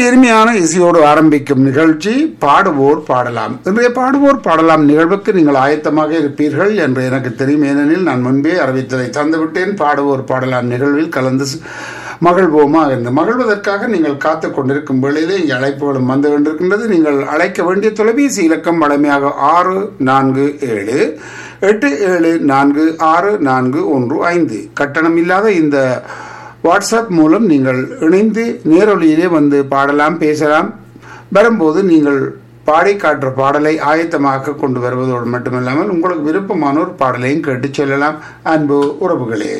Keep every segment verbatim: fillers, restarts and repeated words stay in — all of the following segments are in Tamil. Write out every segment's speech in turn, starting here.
இனிமையான இசையோடு ஆரம்பிக்கும் நிகழ்ச்சி பாடுவோர் பாடலாம். இன்றைய பாடுவோர் பாடலாம் நிகழ்வுக்கு நீங்கள் ஆயத்தமாக இருப்பீர்கள் என்று எனக்கு தெரியும். ஏனெனில் நான் முன்பே அறிவித்ததை தந்துவிட்டேன். பாடுவோர் பாடலாம் நிகழ்வில் கலந்து மகிழ்வோமா என்று மகிழ்வதற்காக நீங்கள் காத்து கொண்டிருக்கும் வேளையிலே இங்கே அழைப்புகளும் வந்து கொண்டிருக்கின்றது. நீங்கள் அழைக்க வேண்டிய தொலைபேசி இலக்கம் வழமையாக ஆறு நான்கு ஏழு எட்டு ஏழு நான்கு ஆறு நான்கு ஒன்று ஐந்து. கட்டணம் இல்லாத இந்த வாட்ஸ்அப் மூலம் நீங்கள் இணைந்து நேரொலியிலே வந்து பாடலாம், பேசலாம். வரும்போது நீங்கள் பாடி காட்டுற பாடலை ஆயத்தமாக கொண்டு வருவதோடு மட்டுமில்லாமல் உங்களுக்கு விருப்பமான ஒரு பாடலையும் கேட்டு செல்லலாம். அன்பு உறவுகளே,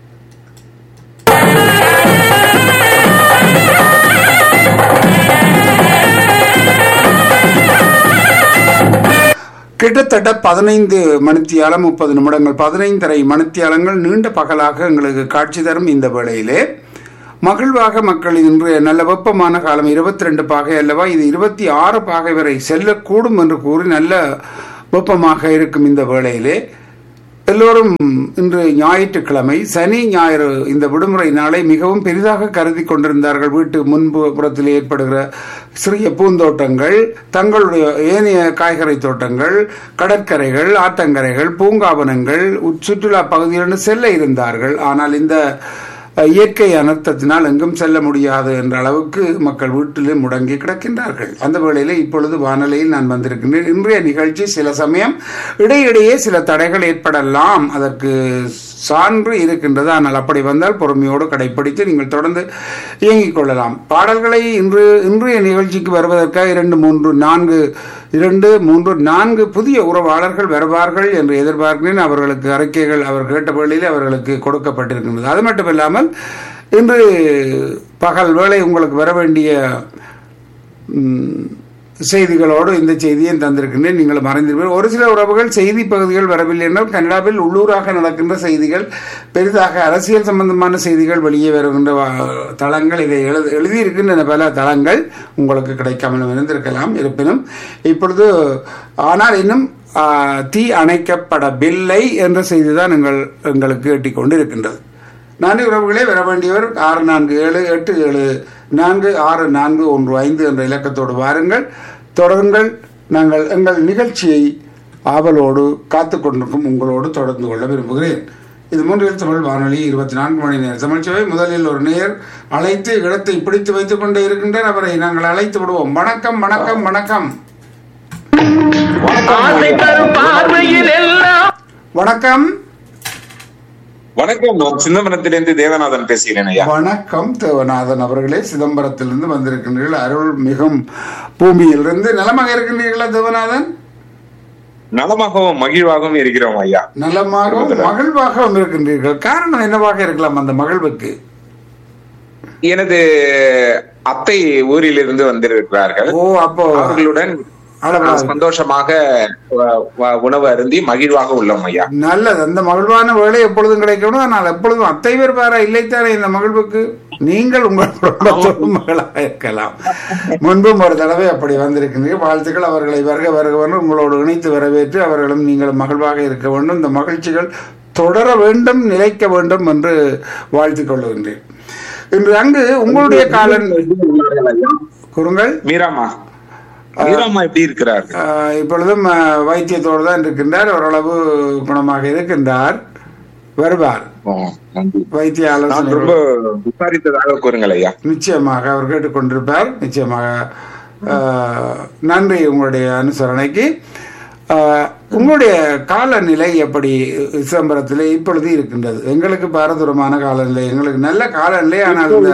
கிட்டத்தட்ட பதினைந்து மணித்தியாலம் முப்பது நிமிடங்கள் பதினைந்தரை மணித்தியாலங்கள் நீண்ட பகலாக எங்களுக்கு காட்சி தரும் இந்த வேளையிலே மகிழ்வாக மக்கள் இன்று நல்ல வெப்பமான காலம் இருபத்தி ரெண்டு பாகை அல்லவா, இது இருபத்தி ஆறு பாகை வரை செல்லக்கூடும் என்று கூறி நல்ல வெப்பமாக இருக்கும் இந்த வேளையிலே எல்லோரும் இன்று ஞாயிற்றுக்கிழமை சனி ஞாயிறு இந்த விடுமுறை நாளை மிகவும் பெரிதாக கருதி கொண்டிருந்தார்கள். வீட்டு முன்புறத்தில் ஏற்படுகிற சிறிய பூந்தோட்டங்கள், தங்களுடைய ஏனைய காய்கறி தோட்டங்கள், கடற்கரைகள், ஆற்றங்கரைகள், பூங்காவனங்கள், சுற்றுலா பகுதிகளில் செல்ல இருந்தார்கள். ஆனால் இந்த இயற்கை அனர்த்தத்தினால் எங்கும் செல்ல முடியாது என்ற அளவுக்கு மக்கள் வீட்டிலே முடங்கி கிடக்கின்றார்கள். அந்த வேளையிலே இப்பொழுது வானொலியில் நான் வந்திருக்கின்றேன். இன்றைய நிகழ்ச்சி சில சமயம் இடையிடையே சில தடைகள் ஏற்படலாம், அதற்கு சான்று இருக்கின்றது. ஆனால் அப்படி வந்தால் பொறுமையோடு கடைப்பிடித்து நீங்கள் தொடர்ந்து இயங்கிக் கொள்ளலாம். பாடல்களை இன்று இன்றைய நிகழ்ச்சிக்கு வருவதற்காக இரண்டு மூன்று நான்கு இரண்டு மூன்று நான்கு புதிய உறவாளர்கள் வருவார்கள் என்று எதிர்பார்க்கிறேன். அவர்களுக்கு அறிக்கைகள் அவர் கேட்ட வேளையில் அவர்களுக்கு கொடுக்கப்பட்டிருக்கின்றது. அது மட்டுமில்லாமல் இன்று பகல் வேளை உங்களுக்கு வர வேண்டிய செய்திகளோடு இந்த செய்தியை தந்திருக்கின்றேன். நீங்கள் மறைந்திருப்பீர்கள். ஒரு சில உறவுகள் செய்தி பகுதிகள் வரவில்லை என்றால் கனடாவில் உள்ளூராக நடக்கின்ற செய்திகள், பெரிதாக அரசியல் சம்பந்தமான செய்திகள் வெளியே வருகின்ற தளங்கள் இதை எழுதி எழுதியிருக்கின்றன பல தளங்கள் உங்களுக்கு கிடைக்காமல் இருந்திருக்கலாம். இருப்பினும் இப்பொழுது ஆனால் இன்னும் தீ அணைக்கப்படவில்லை என்ற செய்தி தான் எங்கள் எங்களுக்கு எட்டிக்கொண்டு இருக்கின்றது. நான்கு உறவுகளே வர வேண்டியவர் ஆறு நான்கு ஏழு எட்டு ஏழு நான்கு ஆறு நான்கு ஒன்று ஐந்து என்ற இலக்கத்தோடு வாருங்கள், தொடருங்கள். நாங்கள் எங்கள் நிகழ்ச்சியை ஆவலோடு காத்து கொண்டிருக்கும் உங்களோடு தொடர்ந்து கொள்ள விரும்புகிறேன். இது மூன்றில் தமிழ் வானொலி இருபத்தி நான்கு மணி நேர தமிழ்ச்சவை. முதலில் ஒரு நேர் அழைத்து இடத்தை பிடித்து வைத்துக் கொண்டே இருக்கின்றனர். அவரை நாங்கள் அழைத்து விடுவோம். வணக்கம் வணக்கம் வணக்கம் வணக்கம் வணக்கம். நான் சிதம்பரத்திலிருந்து தேவநாதன் பேசுகிறேன் ஐயா. வணக்கம் தேவநாதன் அவர்களே, சிதம்பரத்திலிருந்து வந்திருக்கின்றீர்கள். அருள் மிகும் பூமியிலிருந்து நலமாக இருக்கின்றீர்களா தேவநாதன்? நலமாகவும் மகிழ்வாகவும் இருக்கிறோம் ஐயா. நலமாகவும் மகிழ்வாகவும் இருக்கின்றீர்கள். காரணம் என்னவாக இருக்கலாம் அந்த மகிழ்வுக்கு? எனது அத்தை ஊரிலிருந்து வந்திருக்கிறார்கள். ஓ, அப்போ அவர்களுடன் சந்தோஷமாக உணவு அருந்தி மகிழ்வாக உள்ளோம் ஐயா. நல்லது. அந்த மகிழ்வான வேலை எப்பொழுதும் கிடைக்கணும். ஆனால் எப்பொழுதும் அத்தை பேர் பாரா இல்லைத்தானே இந்த மகிழ்வுக்கு? நீங்கள் உங்கள் மகளாக இருக்கலாம். முன்பும் ஒரு தடவை அப்படி வந்திருக்கின்றீர்கள். வாழ்த்துக்கள். அவர்களை வருக வருகவென்று உங்களோடு இணைத்து வரவேற்று அவர்களும் நீங்கள் மகிழ்வாக இருக்க வேண்டும், இந்த மகிழ்ச்சிகள் தொடர வேண்டும், நிலைக்க வேண்டும் என்று வாழ்த்திக் கொள்ளுகின்றேன். இன்று அங்கு உங்களுடைய காலன் கூறுங்கள். மீராமா மீராமா எப்படி இருக்கிறார்? இப்பொழுதும் வைத்தியத்தோடு தான் இருக்கின்றார். ஓரளவு குணமாக இருக்கின்றார். வருவார். வைத்திய ஆலோசனை விசாரித்ததாக கூறுங்கள் ஐயா. நிச்சயமாக அவர் கேட்டுக்கொண்டிருப்பார். நிச்சயமாக நன்றி உங்களுடைய அனுசரணைக்கு. உங்களுடைய காலநிலை எப்படி சிதம்பரத்திலே இப்பொழுது இருக்கின்றது? எங்களுக்கு பாரதூரமான காலநிலை, எங்களுக்கு நல்ல காலநிலை. ஆனால் இந்த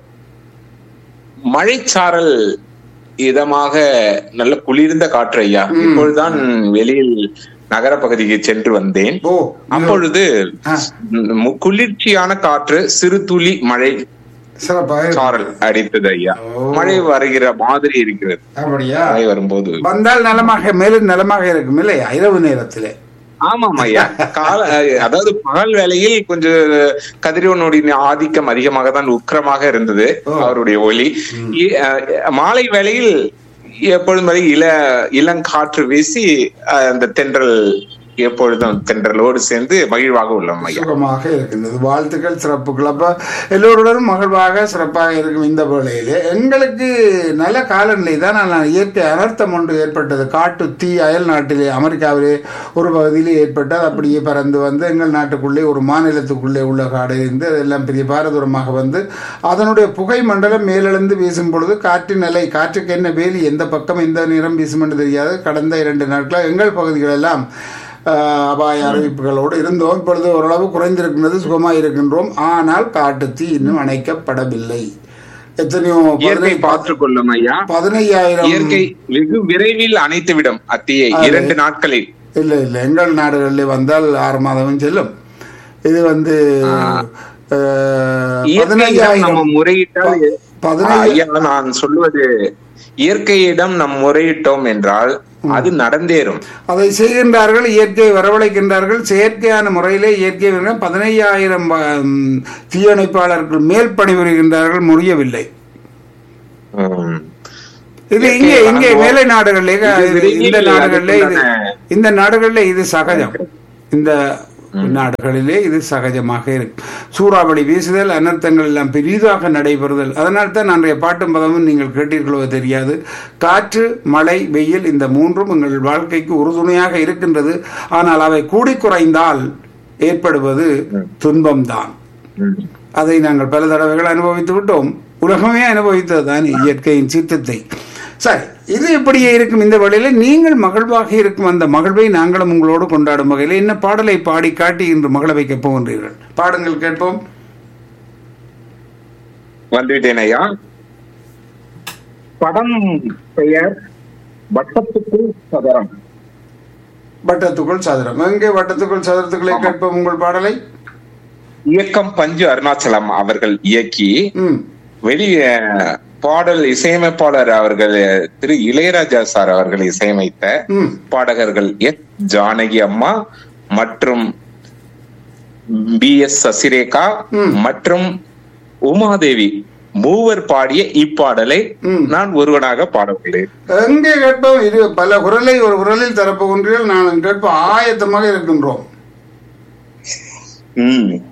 மழைச்சாரல் இதமாக நல்ல குளிர்ந்த காற்று ஐயா. இப்பொழுதுதான் வெளியில் நகர பகுதிக்கு சென்று வந்தேன். அப்பொழுது குளிர்ச்சியான காற்று, சிறு துளி மழை சாரல் அடித்தது ஐயா. மழை வருகிற மாதிரி இருக்கிறது. மழை வரும்போது வந்தால் நலமாக மேலும் நலமாக இருக்கும் இல்லையா இரவு நேரத்திலே? ஆமாம் ஐயா. கால அதாவது பகல் வேளையில் கொஞ்சம் கதிரவனுடைய ஆதிக்கம் அதிகமாக தான் உக்கிரமாக இருந்தது அவருடைய ஒளி. மாலை வேளையில் எப்பொழுதும் வரை இள இளங்காற்று வீசி அந்த தென்றல் எப்பொழுதும் தென்றலோடு சேர்ந்து மகிழ்வாக உள்ளோம் ஐயா. சுகமாக இருக்கின்றது. வாழ்த்துக்கள், சிறப்புகள். அப்ப எல்லோருடனும் மகிழ்வாக சிறப்பாக இருக்கும் இந்த வேளையிலே எங்களுக்கு நல்ல காலநிலை தான். ஆனால் இயற்கை அனர்த்தம் ஒன்று ஏற்பட்டது. காட்டு தீ அயல் நாட்டிலே அமெரிக்காவிலே ஒரு பகுதியிலே ஏற்பட்டது. அப்படியே பறந்து வந்து எங்கள் நாட்டுக்குள்ளே ஒரு மாநிலத்துக்குள்ளே உள்ள காடு இருந்து அதெல்லாம் பெரிய பாரதூரமாக வந்து அதனுடைய புகை மண்டலம் மேலெழுந்து வீசும் பொழுது காற்றின் நிலை, காற்றுக்கு என்ன வேலி, எந்த பக்கம் எந்த நிறம் வீசும் என்று தெரியாது. கடந்த இரண்டு நாட்களாக எங்கள் பகுதிகள் எல்லாம் அபாய அறிவிப்புகளோடு இருந்தோம். இப்பொழுது ஓரளவு குறைந்திருக்கின்றது, சுகமாக இருக்கின்றோம். ஆனால் காட்டு தீ இன்னும் அணைக்கப்படவில்லை. எத்தனையோ இயற்கை பார்த்துக் கொள்ளும் ஐயா. பதினையாயிரம் இயற்கை வெகு விரைவில் அணைத்துவிடும் அத்தீயை இரண்டு நாட்களில். இல்லை இல்லை எங்கள் நாடுகளில் வந்தால் ஆறு மாதமும் செல்லும். இது வந்து பதினையாயிரம் முறையிட்டால் பதினையாயிரம் நான் சொல்லுவது இயற்கையிடம் நம் முறையிட்டோம் என்றால் அது நடந்தேறும். அதை செய்கின்றார்கள், இயற்கையை வரவழைக்கின்றார்கள். செயற்கையான முறையிலே இயற்கை பதினையாயிரம் தீயணைப்பாளர்கள் மேல் பணிபுரிகின்றார்கள், முடியவில்லை. இது இங்கே இங்கே மேலை நாடுகளிலே இந்த நாடுகளிலே இது இந்த நாடுகளிலே இது சகஜம். இந்த நாடுகளிலே இது சகஜமாக இருக்கு. சூறாவளி வீசுதல், அனர்த்தங்கள் எல்லாம் பெரிதாக நடைபெறுதல். அதனால் தான் அன்றைய பாட்டும் பதமும் நீங்கள் கேட்டீர்களோ தெரியாது. காற்று, மழை, வெயில் இந்த மூன்றும் எங்கள் வாழ்க்கைக்கு உறுதுணையாக இருக்கின்றது. ஆனால் அவை கூடி குறைந்தால் ஏற்படுவது துன்பம்தான். அதை நாங்கள் பல தடவைகள் அனுபவித்து விட்டோம். உலகமே அனுபவித்தது தான் இயற்கையின் சீற்றத்தை. சரி, இது இப்படியே இருக்கும். இந்த வழியில நீங்கள் மகிழ்வாக இருக்கும் அந்த மகிழ்வை நாங்களும் உங்களோடு கொண்டாடும் வகையில் என்ன பாடலை பாடி காட்டி இன்று மகிழ வைக்க போகின்றீர்கள்? பாடுங்கள், கேட்போம். வந்துவிட்டேன் ஐயா. படம் பெயர் வட்டத்துக்குள் சதுரம். வட்டத்துக்குள் சதுரம். எங்கே வட்டத்துக்குள் சதுரத்துக்களை கேட்போம் உங்கள் பாடலை. இயக்கம் பஞ்சு அருணாச்சலம் அவர்கள் இயக்கி வெளிய பாடல் இசையமைப்பாளர் அவர்கள் திரு இளையராஜா சார் அவர்கள் இசையமைத்த பாடகர்கள் எஸ் ஜானகி அம்மா மற்றும் பி எஸ் சசிரேகா மற்றும் உமாதேவி மூவர் பாடிய இப்பாடலை நான் ஒருவனாக பாடவில்லை. எங்கே கேட்போம்? இது பல குரலை ஒரு குரலில் தரப்போகின்றீர்கள். நான் கேட்போம், ஆயத்தமாக இருக்கின்றோம். உம்